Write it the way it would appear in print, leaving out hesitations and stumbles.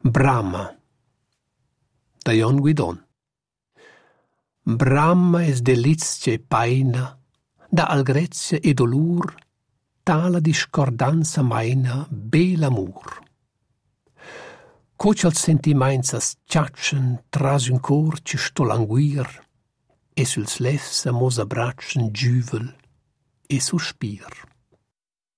Brama, da Jon Guidon. Brama es delizia e paina, da algrezia e dolur, tala discordanza maina, bel amur. Coch als sentiments as ciaccian tras un cor ci sto languir, e suls lefs amos abbraccian giuvel e sospir.